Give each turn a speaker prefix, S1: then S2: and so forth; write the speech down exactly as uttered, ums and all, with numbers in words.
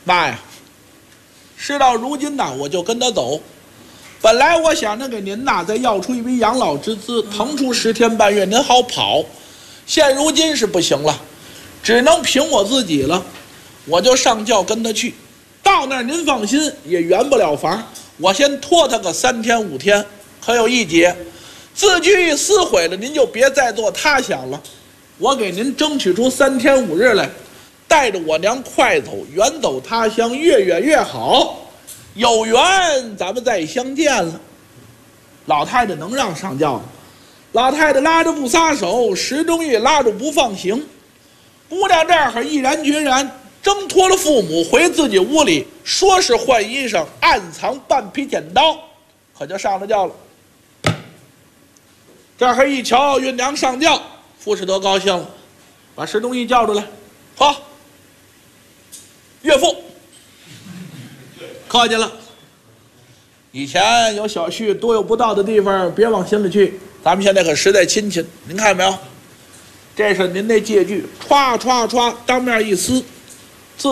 S1: 妈呀，事到如今呐，我就跟他走。本来我想着给您呐再要出一笔养老之资，腾出十天半月，您好跑。现如今是不行了，只能凭我自己了。我就上轿跟他去，到那儿您放心，也圆不了房。我先拖他个三天五天，可有一节，字据一撕毁了，您就别再做他想了。我给您争取出三天五日来，带着我娘快走，远走他乡，越远越好。有缘咱们再相见了。老太太能让上轿吗？老太太拉着不撒手，石中玉拉着不放行。姑娘这儿毅然决然挣脱了父母，回自己屋里，说是换衣裳，暗藏半匹剪刀，可就上了轿了。这儿一瞧孕娘上轿，傅士德高兴了，把石中义叫出来，好，岳父，客气了。以前有小婿多有不到的地方，别往心里去。咱们现在可实在亲戚，您看没有？这是您那借据，歘歘歘，当面一撕，